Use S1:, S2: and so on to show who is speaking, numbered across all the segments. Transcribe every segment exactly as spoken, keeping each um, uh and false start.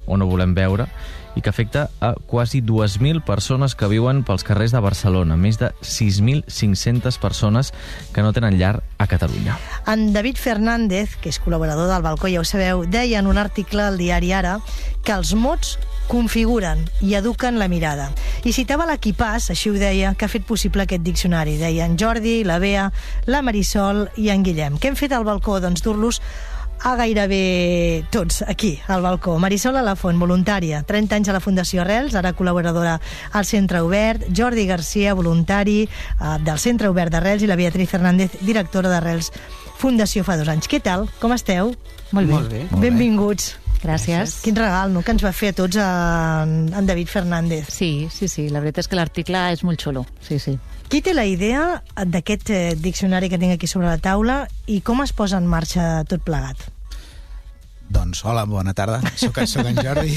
S1: o no volem veure, i que afecta a quasi dues mil persones que viuen pels carrers de Barcelona, més de sis mil cinc-centes persones que no tenen llar a Catalunya.
S2: En David Fernández, que és col·laborador del Balcó, ja ho sabeu, deia en un article al diari Ara que els mots configuren i eduquen la mirada. I citava l'equipàs, així ho deia, que ha fet possible aquest diccionari. Deia en Jordi, la Bea, la Marisol i en Guillem. Què hem fet al Balcó? Doncs dur-los a gairebé tots, aquí, al Balcó. Marisol Alafont, voluntària, trenta anys a la Fundació Arrels, ara col·laboradora al Centre Obert, Jordi Garcia, voluntari eh, del Centre Obert d'Arrels, i la Beatriz Fernández, directora d'Arrels Fundació fa dos anys. Què tal? Com esteu?
S3: Molt bé.
S4: Molt bé.
S2: Benvinguts.
S3: Gràcies.
S2: Quin regal, no?, que ens va fer a tots en, en David Fernández.
S3: Sí, sí, sí, la veritat és que l'article és molt xulo. Sí, sí.
S2: Qui té la idea d'aquest eh, diccionari que tinc aquí sobre la taula i com es posa en marxa tot plegat?
S4: Doncs, hola, bona tarda. Soc, soc en Jordi.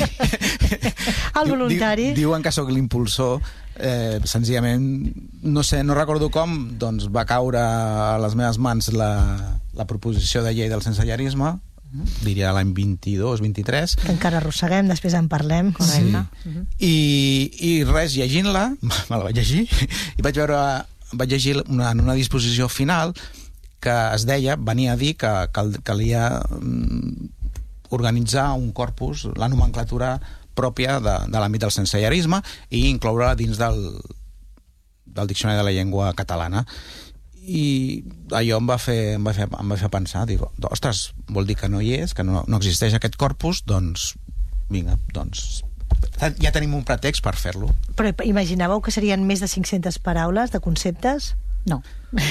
S2: El voluntari.
S4: Diu, diuen que sóc l'impulsor. Eh, senzillament, no sé, no recordo com, doncs va caure a les meves mans la, la proposició de llei del sensellarisme, diria l'any vint-i-dos, vint-i-tres.
S2: Que encara arrosseguem, després en parlem.
S3: Correcte.
S4: Sí. I, I res, llegint-la, me la vaig llegir, i vaig veure, vaig llegir una, en una disposició final que es deia, venia a dir que, que calia organitzar un corpus, la nomenclatura pròpia de, de l'àmbit del sensellarisme i incloure-la dins del, del Diccionari de la Llengua Catalana. I allò em va fer, em va fer, em va fer pensar, dic, ostres, vol dir que no hi és, que no, no existeix aquest corpus, doncs, vinga, doncs, ja tenim un pretext per fer-lo.
S2: Però imaginàveu que serien més de cinc-centes paraules, de conceptes?
S3: No,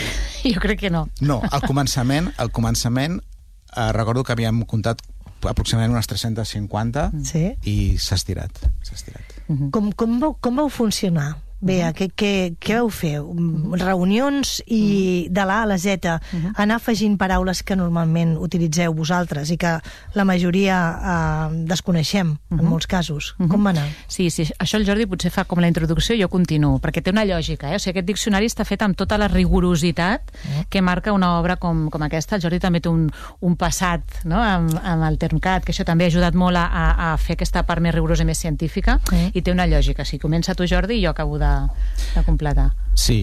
S3: jo crec que no.
S4: No, al començament, al començament eh, recordo que havíem comptat aproximadament unes tres-centes cinquanta
S2: Sí.
S4: i s'ha estirat, s'ha estirat.
S2: Uh-huh. Com, com, vau, com vau funcionar? Bea, què, què, què vau fer? Reunions i de l'A a la Z, anar afegint paraules que normalment utilitzeu vosaltres i que la majoria eh, desconeixem, en molts casos. Com va anar?
S3: Sí, sí, això el Jordi potser fa com la introducció, jo continuo, perquè té una lògica, eh? O sigui, aquest diccionari està fet amb tota la rigorositat que marca una obra com, com aquesta. El Jordi també té un, un passat, no?, amb, amb el Termcat, que això també ha ajudat molt a, a fer aquesta part més rigorosa i més científica, mm. i té una lògica. Si comença tu, Jordi, i jo acabo de de completar.
S4: Sí,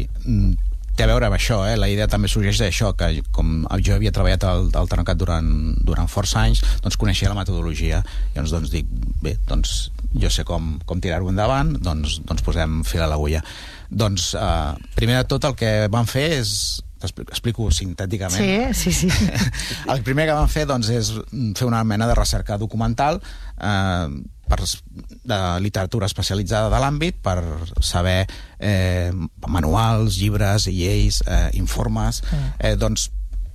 S4: té a veure amb això, eh? La idea també sorgeix d'això, que com jo havia treballat al, al Termcat durant, durant força anys, doncs coneixia la metodologia, i llavors doncs dic, bé, doncs jo sé com, com tirar-ho endavant, doncs, doncs posem fil a l'agulla. Doncs, eh, primer de tot el que vam fer és, explico sintèticament.
S2: Sí, sí, sí.
S4: El primer que vam fer, doncs, és fer una mena de recerca documental eh, per, de literatura especialitzada de l'àmbit, per saber eh, manuals, llibres, lleis, eh, informes, eh, doncs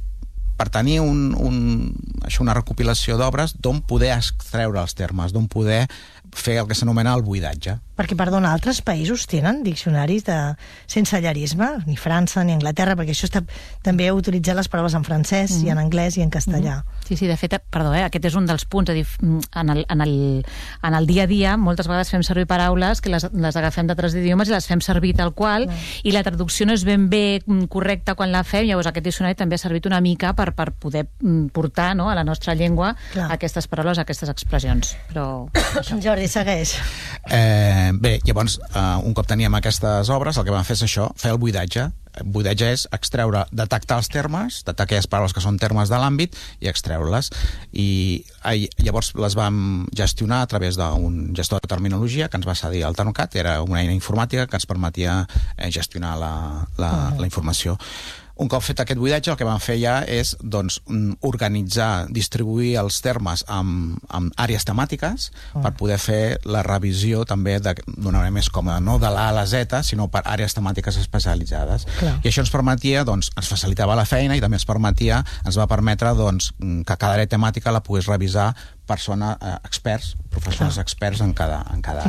S4: per tenir un, un, això, una recopilació d'obres d'on poder extreure els termes, d'on poder fer el que s'anomena el buidatge.
S2: Perquè, perdona, altres països tenen diccionaris de sensellarisme, ni França ni Anglaterra, perquè això està, també heu utilitzat les paraules en francès mm. i en anglès i en castellà.
S3: Mm. Sí, sí, de fet, perdó, eh, aquest és un dels punts, a dir, en, el, en, el, en el dia a dia moltes vegades fem servir paraules que les, les agafem d'altres idiomes i les fem servir tal qual, mm. i la traducció no és ben bé correcta quan la fem, llavors aquest diccionari també ha servit una mica per, per poder portar, no, a la nostra llengua Clar. aquestes paraules, aquestes expressions. Però...
S2: Jordi, segueix.
S4: Eh, bé, llavors, eh, un cop teníem aquestes obres, el que vam fer és això, fer el buidatge. El buidatge és extreure, detectar els termes, detectar aquelles paraules que són termes de l'àmbit i extreure-les. I eh, llavors les vam gestionar a través d'un gestor de terminologia que ens va cedir el Termcat, era una eina informàtica que ens permetia eh, gestionar la, la, uh-huh. la informació. Un cop fet aquest buidatge, el que vam fer ja és doncs, organitzar, distribuir els termes amb, amb àrees temàtiques oh. per poder fer la revisió també d'una manera més còmoda, no de l'A a la Z, sinó per àrees temàtiques especialitzades. Clar. I això ens permetia, doncs, ens facilitava la feina i també ens permetia, ens va permetre doncs, que cada àrea temàtica la pogués revisar persona, eh, experts, professionals Clar. experts en cada, en cada àrea.
S2: Mm.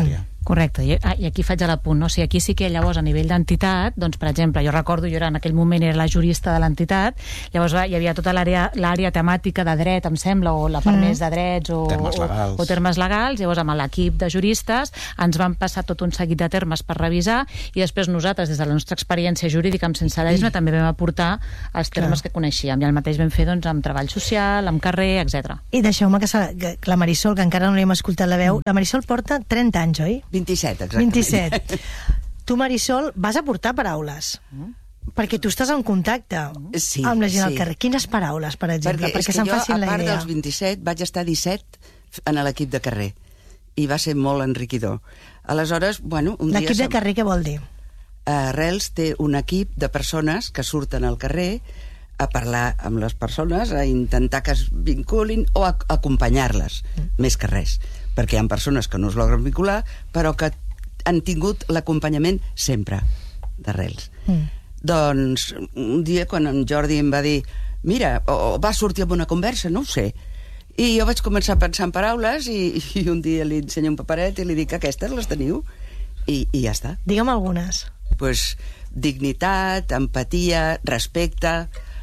S3: Correcte, i, ah, i aquí faig l'apunt, no? O sigui, aquí sí que llavors a nivell d'entitat, doncs per exemple, jo recordo, jo era en aquell moment era la jurista de l'entitat, llavors va, hi havia tota l'àrea l'àrea temàtica de dret, em sembla, o la part mm. més de drets o
S4: termes legals.
S3: O, o termes legals, llavors amb l'equip de juristes ens van passar tot un seguit de termes per revisar i després nosaltres, des de la nostra experiència jurídica amb sensellarisme, mm. també vam aportar els termes Clar. que coneixíem, i el mateix vam fer doncs, amb treball social, amb carrer, etcètera.
S2: I deixeu-me que, que la Marisol, que encara no li hem escoltat la veu, mm. la Marisol porta trenta anys, oi?
S5: vint-i-set, exactament.
S2: vint-i-set. Tu, Marisol, vas aportar paraules. Mm. Perquè tu estàs en contacte
S5: sí,
S2: amb la gent
S5: sí.
S2: al carrer. Quines paraules, per exemple?
S5: Perquè,
S2: perquè
S5: és
S2: se'n
S5: que jo,
S2: facin la idea.
S5: a part dels vint-i-set, vaig estar disset en l'equip de carrer. I va ser molt enriquidor. Aleshores, bueno, un dia...
S2: L'equip de carrer què vol dir?
S5: Arrels té un equip de persones que surten al carrer a parlar amb les persones, a intentar que es vinculin o a acompanyar-les, mm. més que res. Perquè hi ha persones que no es logren vincular, però que han tingut l'acompanyament sempre d'arrels. Mm. Doncs un dia quan en Jordi em va dir mira, o va sortir amb una conversa, no ho sé, i jo vaig començar a pensar en paraules i, i un dia li ensenyo un paperet i li dic aquestes les teniu i, i ja està.
S2: Digue'm algunes.
S5: Pues dignitat, empatia, respecte,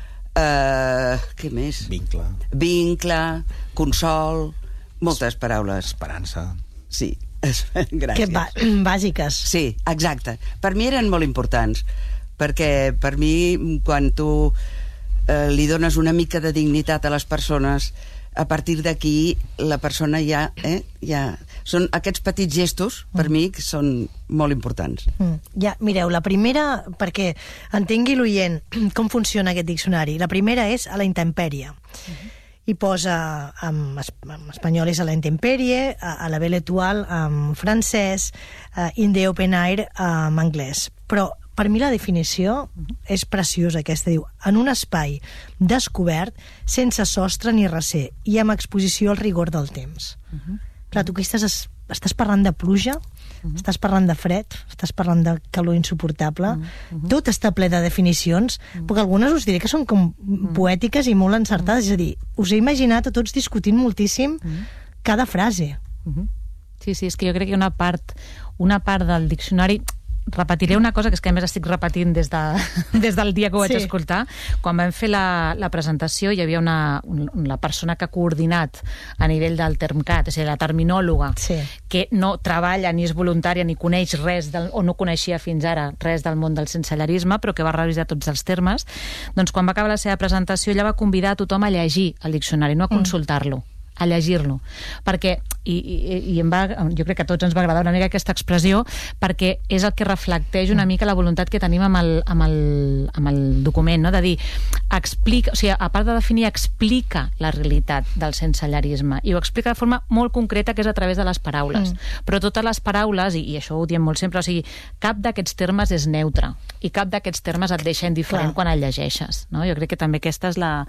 S5: eh, què més?
S4: Vincle.
S5: Vincle, consol, moltes paraules.
S4: Esperança.
S5: Sí, gràcies.
S2: Que ba bàsiques.
S5: Sí, exacte. Per mi eren molt importants, perquè per mi, quan tu eh, li dones una mica de dignitat a les persones, a partir d'aquí la persona ja, eh, ja... Són aquests petits gestos, per mm. mi, que són molt importants.
S2: Mm. Ja, mireu, la primera, perquè entengui l'oient com funciona aquest diccionari, la primera és a la intempèrie. Mm-hmm. I posa en, en espanyol és a la intempèrie, a, a la Belle Étoile en francès, a in the open air en anglès. Però per mi la definició és preciosa aquesta, diu, en un espai descobert, sense sostre ni recer, i amb exposició al rigor del temps. Uh-huh. Clar, tu que estàs, estàs parlant de pluja, uh-huh. estàs parlant de fred, estàs parlant de calor insuportable, uh-huh. tot està ple de definicions, uh-huh. perquè algunes us diré que són com uh-huh. poètiques i molt encertades, uh-huh. és a dir, us he imaginat a tots discutint moltíssim uh-huh. cada frase.
S3: Uh-huh. Sí, sí, és que jo crec que una part, una part del diccionari... Repetiré una cosa que és que a més estic repetint des, de, des del dia que ho vaig sí. escoltar. Quan vam fer la, la presentació hi havia una, una persona que ha coordinat a nivell del TermCat, és a dir, la terminòloga, sí. que no treballa ni és voluntària ni coneix res del, o no coneixia fins ara res del món del sensellarisme, però que va revisar tots els termes. Doncs quan va acabar la seva presentació ella va convidar a tothom a llegir el diccionari, no a consultar-lo. Mm. a llegir-lo, perquè i, i, i em va, jo crec que a tots ens va agradar una mica aquesta expressió, perquè és el que reflecteix una mica la voluntat que tenim amb el, amb el, amb el document, no? De dir, explica, o sigui, a part de definir, explica la realitat del sensellarisme, i ho explica de forma molt concreta, que és a través de les paraules, mm. però totes les paraules, i, i això ho diem molt sempre, o sigui, cap d'aquests termes és neutre, i cap d'aquests termes et deixa indiferent Clar. Quan el llegeixes, no? Jo crec que també aquesta és la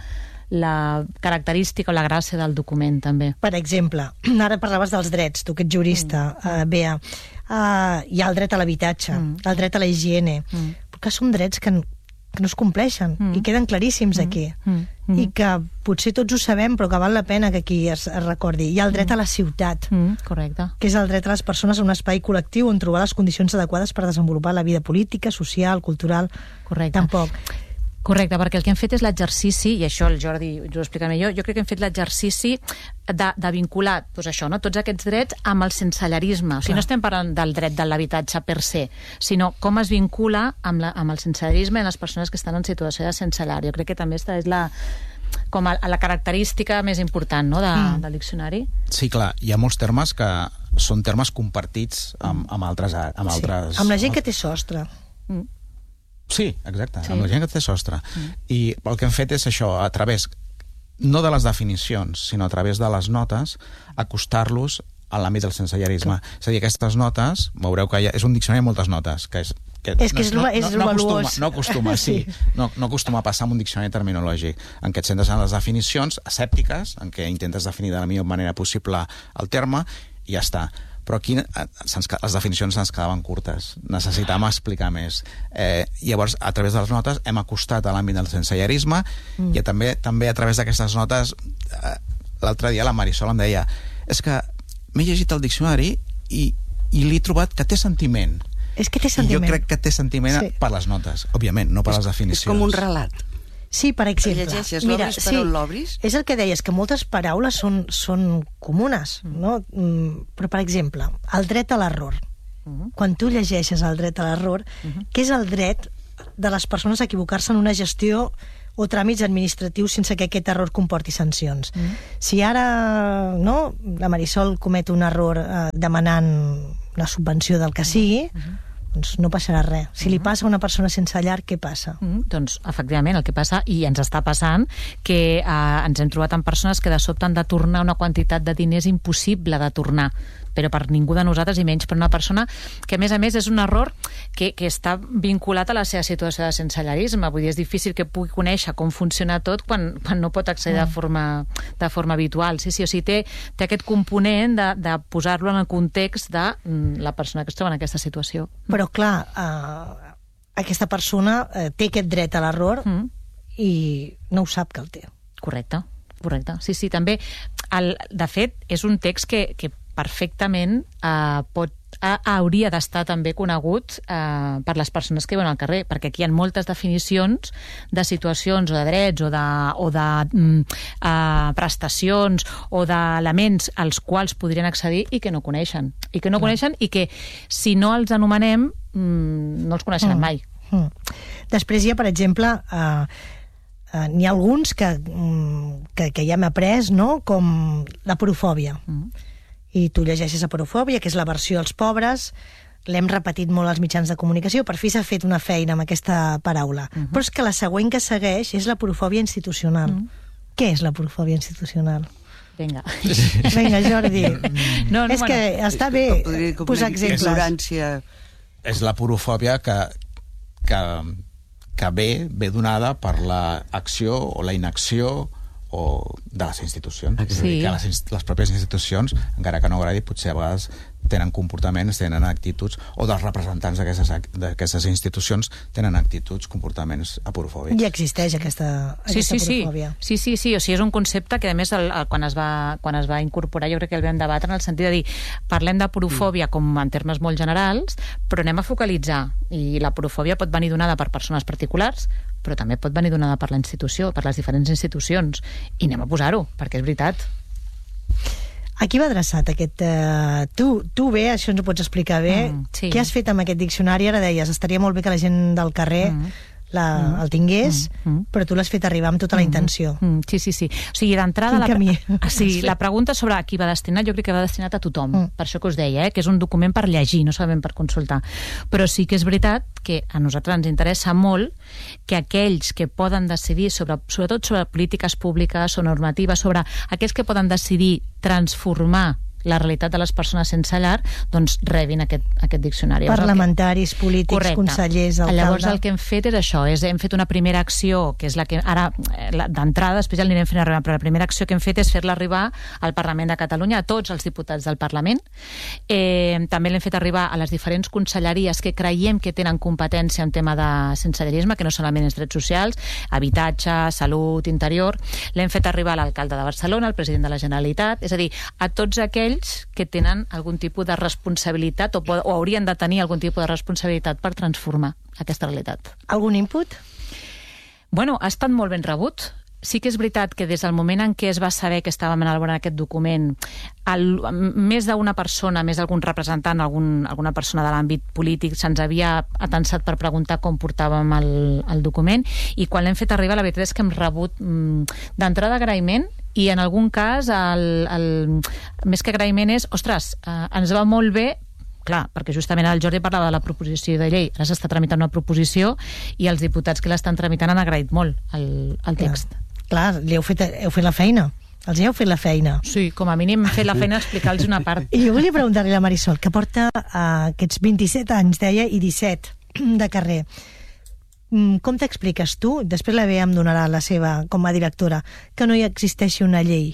S3: la característica o la gràcia del document, també.
S2: Per exemple, ara parlaves dels drets, tu que ets jurista, mm. uh, Bea, uh, hi ha el dret a l'habitatge, mm. el dret a la higiene, mm. perquè són drets que, que no es compleixen mm. i queden claríssims mm. aquí, mm. Mm. i que potser tots ho sabem, però que val la pena que aquí es, es recordi. Hi ha el dret mm. a la ciutat,
S3: mm. correcte,
S2: que és el dret a les persones a un espai col·lectiu on trobar les condicions adequades per desenvolupar la vida política, social, cultural.
S3: Correcte.
S2: Tampoc.
S3: Correcte, perquè el que hem fet és l'exercici, i això el Jordi us ho explica millor, jo crec que hem fet l'exercici de, de vincular doncs això, no? Tots aquests drets amb el sensellarisme. O sigui, no estem parlant del dret de l'habitatge per se, sinó com es vincula amb, la, amb el sensellarisme i les persones que estan en situació de sensellar. Jo crec que també aquesta és la, com a, a la característica més important, no? de, mm. del diccionari.
S4: Sí, clar, hi ha molts termes que són termes compartits amb, amb altres... Amb,
S2: sí.
S4: altres...
S2: amb la gent que té sostre.
S3: Mm.
S4: Sí, exacte, sí. amb la gent que té sostre. Mm. I el que hem fet és això, a través, no de les definicions, sinó a través de les notes, acostar-los a l'àmbit del sensellarisme. Sí. És a dir, aquestes notes, veureu que hi ha, és un diccionari amb moltes notes, que és que
S2: és que és,
S4: no,
S2: és
S4: no, no,
S2: valuós.
S4: Acostuma, no acostuma, sí, sí. No, no acostuma a passar amb un diccionari terminològic, en què et centres en les definicions asèptiques, en què intentes definir de la millor manera possible el terme, i ja està. Però aquí les definicions ens quedaven curtes, necessitàvem explicar més. Eh, llavors, a través de les notes hem acostat a l'àmbit del sensellarisme, mm. i també també a través d'aquestes notes, eh, l'altre dia la Marisol em deia, és que m'he llegit el diccionari i i li he trobat que té sentiment.
S2: És que té
S4: I jo
S2: sentiment.
S4: crec que té sentiment
S2: Sí.
S4: per les notes, òbviament, no per les definicions.
S5: És com un relat.
S2: Sí, per exemple.
S5: Llegeixes, l'obris per on l'obris?
S2: És el que deies, que moltes paraules són, són comunes, no? Mm, però, per exemple, el dret a l'error.
S3: Mhm.
S2: Quan tu llegeixes el dret a l'error, què és el dret de les persones a equivocar-se en una gestió o tràmits administratius sense que aquest error comporti sancions. Mm. Si ara no, la Marisol comet un error eh, demanant la subvenció del que sigui, mm. doncs no passarà res. Si li passa a una persona sense llar, què passa?
S3: Mm, doncs, efectivament, el que passa, i ens està passant, que eh, ens hem trobat amb persones que de sobte han de tornar una quantitat de diners impossible de tornar, però per ningú de nosaltres i menys per una persona que, a més a més, és un error que, que està vinculat a la seva situació de sensellarisme. Vull dir, és difícil que pugui conèixer com funciona tot quan, quan no pot accedir mm. de, forma, de forma habitual. Sí, sí, o sigui, té, té aquest component de, de posar-lo en el context de mm, la persona que es troba en aquesta situació.
S2: Però, clar, eh, aquesta persona eh, té aquest dret a l'error mm. i no ho sap que el té.
S3: Correcte, correcte. Sí, sí, també. El, de fet, és un text que, que perfectament eh, pot, eh, hauria d'estar també conegut eh, per les persones que viuen al carrer, perquè aquí hi ha moltes definicions de situacions o de drets o de, o de mm, eh, prestacions o d'elements als quals podrien accedir i que no coneixen. I que no
S2: Clar.
S3: coneixen i que, si no els anomenem, mm, no els coneixeran
S2: Mm.
S3: mai.
S2: Mm. Després hi ha, per exemple, eh, eh, n'hi ha alguns que, mm, que, que ja hem après, no?, com la porofòbia.
S3: Mm.
S2: I tu llegeixes aporofòbia, que és la versió als pobres, l'hem repetit molt als mitjans de comunicació, per fi s'ha fet una feina amb aquesta paraula. Uh -huh. Però és que la següent que segueix és la porofòbia institucional. Uh -huh. Què és la porofòbia institucional?
S3: Vinga.
S2: Vinga, Jordi.
S3: No, no,
S2: és que
S3: bueno,
S2: està bé
S5: Podria com
S2: posar
S5: una
S2: exemples.
S5: ignorància.
S4: És la porofòbia que, que, que ve, ve donada per l'acció o la inacció o de les institucions.
S3: Sí.
S4: És a dir, que les, les pròpies institucions, encara que no agradi, potser a vegades tenen comportaments, tenen actituds, o dels representants d'aquestes institucions tenen actituds, comportaments aporofòbics.
S2: I existeix aquesta,
S3: Sí,
S2: aquesta
S3: sí, sí.
S2: porofòbia.
S3: Sí, sí, sí. O sigui, és un concepte que, a més, el, el, quan, es va, quan es va incorporar, jo crec que el vam debatre en el sentit de dir, parlem de porofòbia com en termes molt generals, però anem a focalitzar. I la porofòbia pot venir donada per persones particulars, però també pot venir donada per la institució, per les diferents institucions. I anem a posar-ho, perquè és veritat.
S2: A qui va adreçat aquest... Uh, tu, tu bé, això ens ho pots explicar bé.
S3: Mm, sí.
S2: Què has fet amb aquest diccionari? Ara deies, estaria molt bé que la gent del carrer mm. la, mm. el tingués, mm. Mm. però tu l'has fet arribar amb tota la intenció.
S3: Mm. Mm. Sí, sí, sí. O sigui, d'entrada...
S2: Quin
S3: La,
S2: camí.
S3: sí, la pregunta sobre a qui va destinat, jo crec que va destinat a tothom.
S2: Mm.
S3: Per això que us deia, eh, que és un document per llegir, no solament per consultar. Però sí que és veritat que a nosaltres ens interessa molt que aquells que poden decidir, sobre, sobretot sobre polítiques públiques o normatives, sobre aquells que poden decidir transformar la realitat de les persones sense llar, doncs rebin aquest, aquest diccionari.
S2: Parlamentaris, polítics,
S3: Correcte.
S2: consellers, alcalde...
S3: Llavors el que hem fet és això, és, hem fet una primera acció, que és la que ara, la, d'entrada, després ja l'anirem fent arribar, però la primera acció que hem fet és fer-la arribar al Parlament de Catalunya, a tots els diputats del Parlament. Eh, també l'hem fet arribar a les diferents conselleries que creiem que tenen competència en tema de sensellarisme, que no solament és drets socials, habitatge, salut, interior. L'hem fet arribar a l'alcalde de Barcelona, al president de la Generalitat, és a dir, a tots aquells que tenen algun tipus de responsabilitat o, o haurien de tenir algun tipus de responsabilitat per transformar aquesta realitat.
S2: Algun input?
S3: Bueno, ha estat molt ben rebut. Sí que és veritat que des del moment en què es va saber que estàvem elaborant aquest document, el, més d'una persona, més d'algun representant, algun, alguna persona de l'àmbit polític se'ns havia atensat per preguntar com portàvem el, el document, i quan l'hem fet arribar la veritat és que hem rebut mm, d'entrada agraïment, i en algun cas el, el, més que agraïment és, ostres, eh, ens va molt bé, clar, perquè justament el Jordi parlava de la proposició de llei, ara s'està tramitant una proposició i els diputats que l'estan tramitant han agraït molt el, el text.
S2: Clar, clar li heu fet, heu fet la feina. Els hi heu fet la feina.
S3: Sí, com a mínim hem fet la feina d'explicar-los una part.
S2: I jo volia preguntar-li a la Marisol, que porta uh, aquests vint-i-set anys, deia, i disset de carrer. Com t'expliques tu, després la Bea em donarà la seva com a directora, que no hi existeixi una llei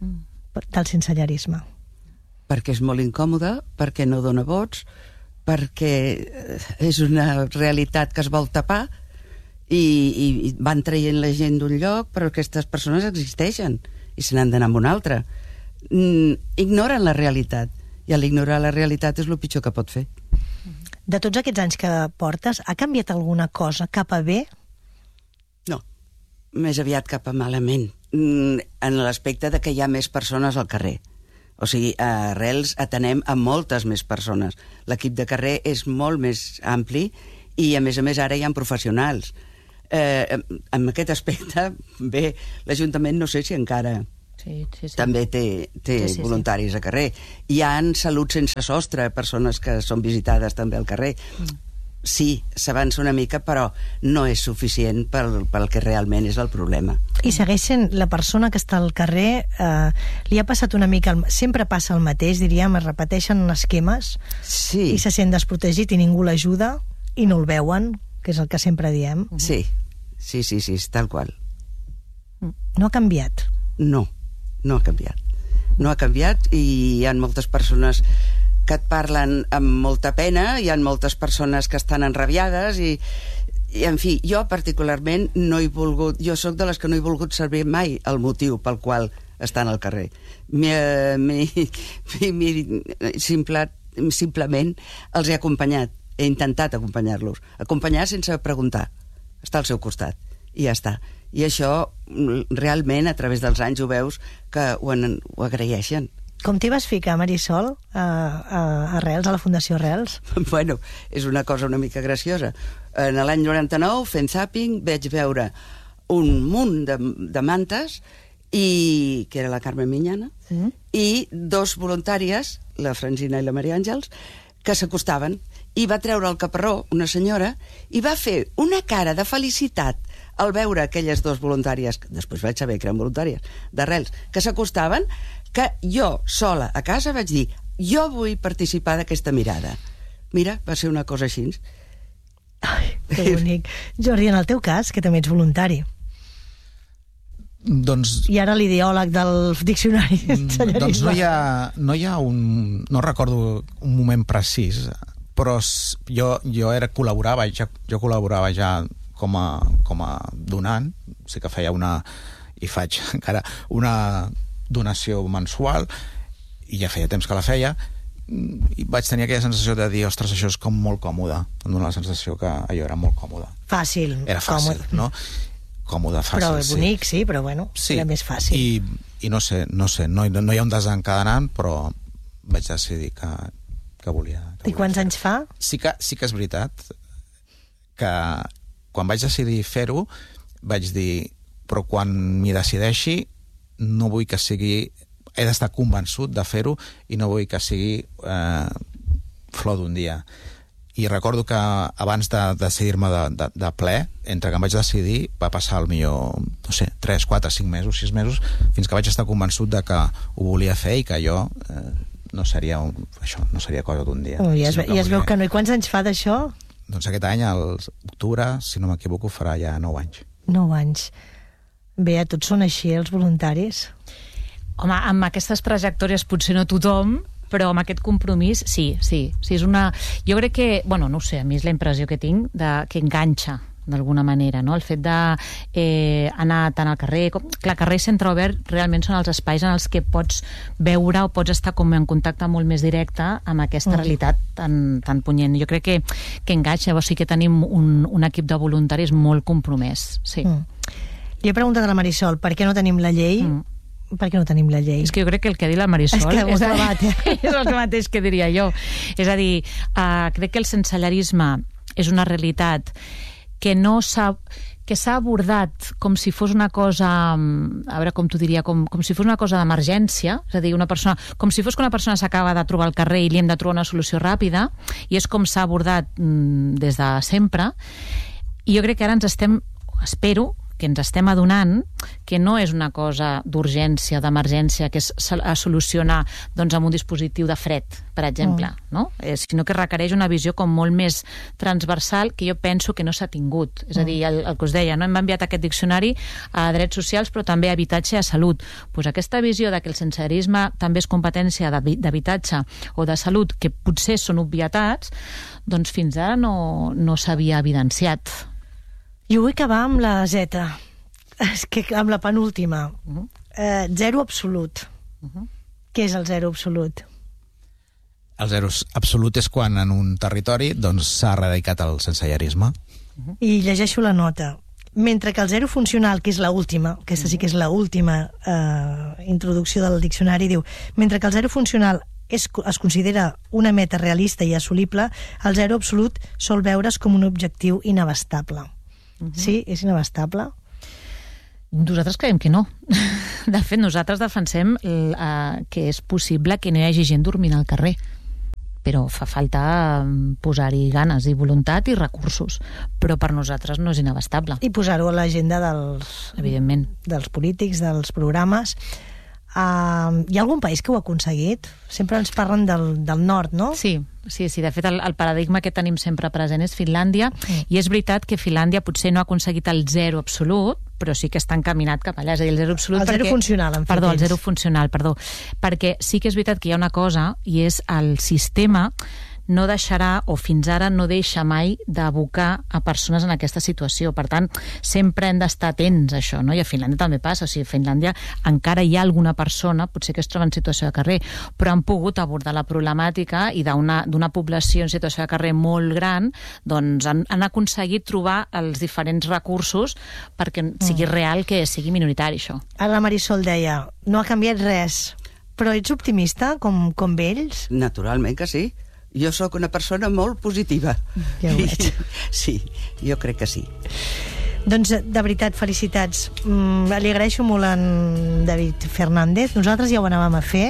S2: del sensellarisme?
S5: Perquè és molt incòmode, perquè no dona vots, perquè és una realitat que es vol tapar i, i, i van traient la gent d'un lloc, però aquestes persones existeixen i se n'han d'anar a un altre. Mm, ignoren la realitat I l'ignorar la realitat és el pitjor que pot fer.
S2: De tots aquests anys que portes, ha canviat alguna cosa cap a bé?
S5: No, més aviat cap a malament, en l'aspecte de que hi ha més persones al carrer. O sigui, a Arrels atenem a moltes més persones. L'equip de carrer és molt més ampli i, a més a més, ara hi ha professionals. Eh, en aquest aspecte, bé, l'Ajuntament no sé si encara
S3: sí, sí, sí.
S5: també té, té
S3: sí, sí,
S5: voluntaris
S3: sí.
S5: a carrer. Hi ha Salut sense sostre, persones que són visitades també al carrer. Mm. Sí, s'avança una mica, però no és suficient pel, pel que realment és el problema.
S2: I segueix sent la persona que està al carrer, eh, li ha passat una mica, el, sempre passa el mateix, diríem, es repeteixen esquemes,
S5: sí.
S2: I se sent desprotegit i ningú l'ajuda, i no el veuen, que és el que sempre diem.
S5: Sí, sí, sí, sí, tal qual.
S2: No ha canviat.
S5: No, no ha canviat. No ha canviat i hi ha moltes persones que et parlen amb molta pena, hi ha moltes persones que estan enrabiades i, i en fi, jo particularment no he volgut, jo sóc de les que no he volgut servir mai el motiu pel qual estan al carrer. M'he simple, simplement els he acompanyat, he intentat acompanyar-los, acompanyar sense preguntar, estar al seu costat i ja està. I això realment a través dels anys ho veus que ho, en, ho agraeixen.
S2: Com t'hi vas ficar, Marisol, a, a Arrels, a la Fundació Arrels?
S5: Bueno, és una cosa una mica graciosa. En l'any noranta-nou, fent zàping, vaig veure un munt de, de mantes, i, que era la Carme Minyana, mm. i dos voluntàries, la Francina i la Maria Àngels, que s'acostaven, i va treure el caparró una senyora, i va fer una cara de felicitat al veure aquelles dos voluntàries, que després vaig saber que eren voluntàries, d'Arrels, que s'acostaven, que jo, sola, a casa, vaig dir jo vull participar d'aquesta mirada. Mira, va ser una cosa així.
S2: Ai, que bonic. Jordi, en el teu cas, que també ets voluntari.
S4: Doncs...
S2: I ara l'ideòleg del diccionari.
S4: Doncs no hi ha, no hi ha un... No recordo un moment precís, però jo, jo era, col·laborava, ja, jo col·laborava ja com a, com a donant, sí que feia una... i faig encara una donació mensual, i ja feia temps que la feia, i vaig tenir aquella sensació de dir, ostres, això és com molt còmode. Em dona la sensació que allò era molt còmode.
S2: Fàcil.
S4: Era fàcil,
S2: còmode.
S4: No? Còmode, fàcil,
S2: però
S4: sí.
S2: bonic, sí, però bueno,
S4: sí.
S2: Era més fàcil.
S4: I, i no sé, no sé, no, no hi ha un desencadenant, però vaig decidir que, que volia... Que
S2: I quants anys fa?
S4: Sí que, sí que és veritat que quan vaig decidir fer-ho, vaig dir, però quan m'hi decideixi, no vull que sigui... He d'estar convençut de fer-ho i no vull que sigui eh, flor d'un dia. I recordo que abans de decidir-me de, de, de ple, entre que em vaig decidir, va passar al millor, no sé, tres, quatre, cinc mesos, sis mesos, fins que vaig estar convençut de que ho volia fer i que jo eh, no seria un, això, no seria cosa d'un dia.
S2: Oh, ja es, ja es veu que no. I quants anys fa d'això?
S4: Doncs aquest any, al octubre, si no m'equivoco, farà ja nou anys.
S2: Nou anys. Bé, a tots són així, els voluntaris?
S3: Home, amb aquestes trajectòries potser no tothom, però amb aquest compromís, sí, sí. sí és una... Jo crec que, bueno, no ho sé, a mi és la impressió que tinc de, que enganxa d'alguna manera, no? El fet d'anar eh, tant al carrer... Com... Clar, carrer i centre obert realment són els espais en els que pots veure o pots estar com en contacte molt més directe amb aquesta mm. realitat tan, tan punyent. Jo crec que, que enganxa, o sigui que tenim un, un equip de voluntaris molt compromès, sí. Mm.
S2: Li he preguntat a la Marisol per què no tenim la llei... Mm. Per què no tenim la llei?
S3: És que jo crec que el que ha dit la Marisol
S2: és, que
S3: és,
S2: clavat, eh?
S3: és el mateix que diria jo. És a dir, uh, crec que el sensellarisme és una realitat que no s'ha que s'ha abordat com si fos una cosa, a veure com t'ho diria, com, com si fos una cosa d'emergència, és a dir, una persona, com si fos que una persona s'acaba de trobar al carrer i li hem de trobar una solució ràpida, i és com s'ha abordat mm, des de sempre, i jo crec que ara ens estem, espero, que ens estem adonant que no és una cosa d'urgència, d'emergència, que es soluciona doncs, amb un dispositiu de fred, per exemple, mm. no? Eh, sinó que requereix una visió com molt més transversal que jo penso que no s'ha tingut. És a dir, el, el que us deia, no? Hem enviat aquest diccionari a drets socials, però també a habitatge i a salut. Pues aquesta visió de que el sensellarisme també és competència d'habitatge o de salut, que potser són obvietats, doncs fins ara no, no s'havia evidenciat.
S2: Jo vull acabar amb la Z, és que amb la penúltima. Uh-huh. Eh, zero absolut. Uh-huh. Què és el zero absolut?
S4: el zero absolut és quan en un territori doncs, s'ha erradicat el sensellarisme.
S2: I llegeixo la nota. Mentre que el zero funcional, que és l'última, aquesta sí que és l'última eh, introducció del diccionari, diu, mentre que el zero funcional és, es considera una meta realista i assolible, el zero absolut sol veure's com un objectiu inabastable. Uh-huh. Sí? És inabastable?
S3: Nosaltres creiem que no. De fet, nosaltres defensem eh, que és possible que no hi hagi gent dormint al carrer, però fa falta posar-hi ganes i voluntat i recursos. Però per nosaltres no és inabastable.
S2: I posar-ho a l'agenda dels,
S3: evidentment,
S2: dels polítics, dels programes. Uh, hi ha algun país que ho ha aconseguit? Sempre ens parlen del, del nord, no?
S3: Sí, sí, sí. De fet, el, el paradigma que tenim sempre present és Finlàndia, mm. i és veritat que Finlàndia potser no ha aconseguit el zero absolut, però sí que està encaminat cap allà. És a dir, el zero absolut...
S2: El zero
S3: perquè,
S2: funcional, en fi.
S3: Perdó, el zero funcional, perdó. Perquè sí que és veritat que hi ha una cosa, i és el sistema no deixarà, o fins ara no deixa mai, d'abocar a persones en aquesta situació. Per tant, sempre hem d'estar atents a això, no? I a Finlàndia també passa. O sigui, a Finlàndia encara hi ha alguna persona, potser que es troba en situació de carrer, però han pogut abordar la problemàtica i d'una població en situació de carrer molt gran, doncs han, han aconseguit trobar els diferents recursos perquè sigui real, que sigui minoritari, això.
S2: Ara la Marisol deia, no ha canviat res, però ets optimista, com, com ells?
S5: Naturalment que sí. Jo sóc una persona molt positiva.
S2: Ja ho veig.
S5: Sí, jo crec que sí.
S2: Doncs, de veritat, felicitats. Mm, li agraeixo molt a en David Fernández. Nosaltres ja ho anàvem a fer,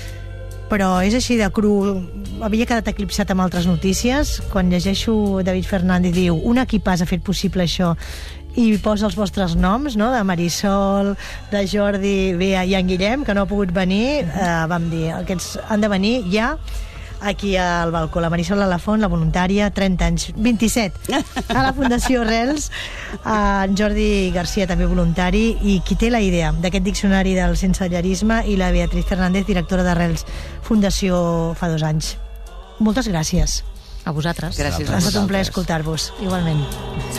S2: però és així de cru. Havia quedat eclipsat amb altres notícies. Quan llegeixo David Fernández diu un equipàs ha fet possible això i posa els vostres noms, no?, de Marisol, de Jordi, Bea i en Guillem, que no ha pogut venir, eh, vam dir, aquests han de venir ja aquí al balcó. La Marisol Alafont, la voluntària, trenta anys, vint-i-set, a la Fundació Arrels, en Jordi Garcia, també voluntari, i qui té la idea d'aquest diccionari del sensellarisme, i la Beatriz Fernández, directora d'Arrels Fundació fa dos anys. Moltes gràcies.
S3: A vosaltres.
S5: Gràcies a
S2: Ha estat un plaer
S5: vosaltres.
S2: escoltar-vos.
S3: Igualment.